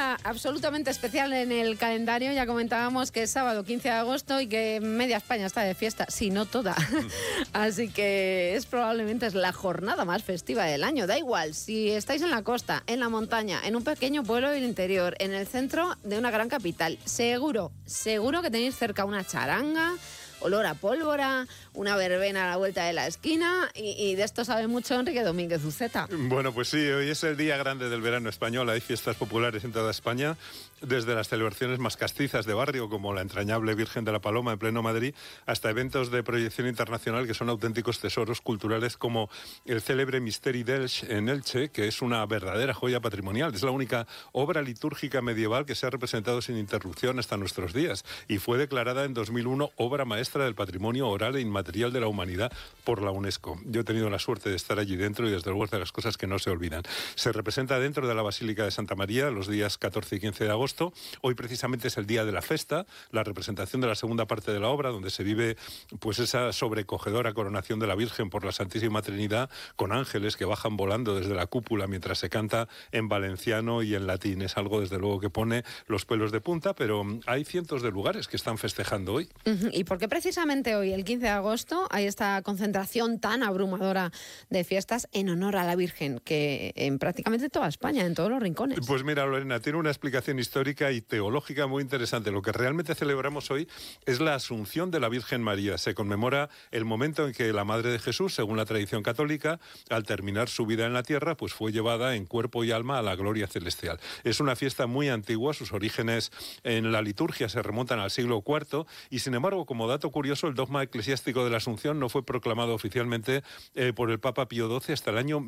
día absolutamente especial en el calendario. Ya comentábamos que es sábado 15 de agosto y que media España está de fiesta, si no toda. Así que probablemente es la jornada más festiva del año. Da igual si estáis en la costa, en la montaña, en un pequeño pueblo del interior, en el centro de una gran capital. Seguro que tenéis cerca una charanga, olor a pólvora, una verbena a la vuelta de la esquina y de esto sabe mucho Enrique Domínguez Uceta. Bueno, pues sí, hoy es el día grande del verano español, hay fiestas populares en toda España, desde las celebraciones más castizas de barrio, como la entrañable Virgen de la Paloma en pleno Madrid, hasta eventos de proyección internacional que son auténticos tesoros culturales, como el célebre Misteri d'Elx en Elche, que es una verdadera joya patrimonial. Es la única obra litúrgica medieval que se ha representado sin interrupción hasta nuestros días y fue declarada en 2001 obra maestra del patrimonio oral e inmaterial de la humanidad por la UNESCO. Yo he tenido la suerte de estar allí dentro y desde luego es de las cosas que no se olvidan. Se representa dentro de la Basílica de Santa María los días 14 y 15 de agosto. Hoy precisamente es el día de la festa, la representación de la segunda parte de la obra, donde se vive pues esa sobrecogedora coronación de la Virgen por la Santísima Trinidad, con ángeles que bajan volando desde la cúpula mientras se canta en valenciano y en latín. Es algo desde luego que pone los pelos de punta, pero hay cientos de lugares que están festejando hoy. ¿Y por qué precisamente hoy, el 15 de agosto, hay esta concentración tan abrumadora de fiestas en honor a la Virgen, que en prácticamente toda España, en todos los rincones? Pues mira, Lorena, tiene una explicación histórica y teológica muy interesante. Lo que realmente celebramos hoy es la Asunción de la Virgen María. Se conmemora el momento en que la Madre de Jesús, según la tradición católica, al terminar su vida en la tierra, pues fue llevada en cuerpo y alma a la gloria celestial. Es una fiesta muy antigua, sus orígenes en la liturgia se remontan al siglo IV y, sin embargo, como dato curioso, el dogma eclesiástico de la Asunción no fue proclamado oficialmente por el Papa Pío XII hasta el año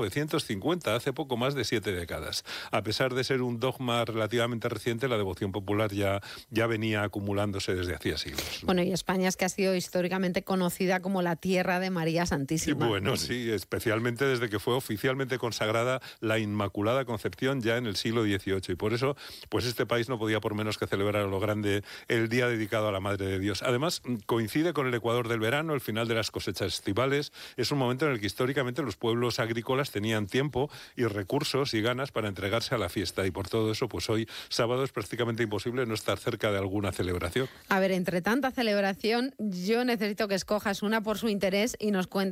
1950, hace poco más de 7 décadas. A pesar de ser un dogma relativamente reciente, la devoción popular ya venía acumulándose desde hacía siglos. Bueno, y España es que ha sido históricamente conocida como la tierra de María Santísima. Y bueno, sí, especialmente desde que fue oficialmente consagrada la Inmaculada Concepción ya en el siglo XVIII. Y por eso, pues este país no podía por menos que celebrar a lo grande el día dedicado a la Madre de Dios. Además, coincide con el ecuador del verano, el final de las cosechas estivales. Es un momento en el que históricamente los pueblos agrícolas tenían tiempo y recursos y ganas para entregarse a la fiesta. Y por todo eso, pues hoy, sábado, es prácticamente imposible no estar cerca de alguna celebración. A ver, entre tanta celebración, yo necesito que escojas una por su interés y nos cuentes